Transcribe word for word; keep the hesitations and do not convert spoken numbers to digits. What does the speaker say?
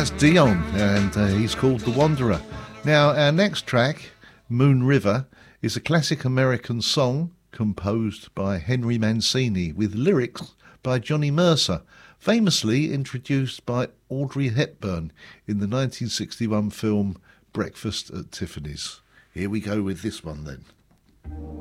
That's Dion, and uh, he's called The Wanderer. Now, our next track, Moon River, is a classic American song composed by Henry Mancini with lyrics by Johnny Mercer, famously introduced by Audrey Hepburn in the nineteen sixty-one film Breakfast at Tiffany's. Here we go with this one then.